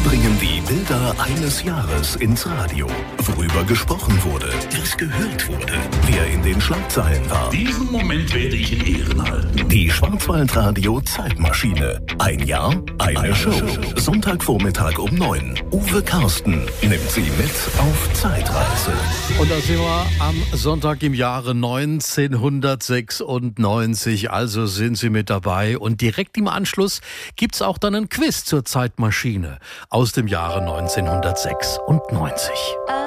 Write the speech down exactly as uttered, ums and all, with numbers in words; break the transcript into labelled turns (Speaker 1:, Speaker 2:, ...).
Speaker 1: bringen die Bilder eines Jahres ins Radio. Worüber gesprochen wurde, was gehört wurde, wer in den Schlagzeilen war.
Speaker 2: Diesen Moment werde ich in Ehren halten.
Speaker 1: Die Schwarzwaldradio Zeitmaschine. Ein Jahr, eine, eine Show. Show. Sonntagvormittag um neun. Uwe Karsten nimmt Sie mit auf Zeitreise.
Speaker 3: Und da sind wir am Sonntag im Jahre neunzehnhundertsechsundneunzig. Also sind Sie mit dabei. Und direkt im Anschluss gibt's auch dann ein Quiz zur Zeitmaschine aus dem Jahre neunzehnhundertsechsundneunzig.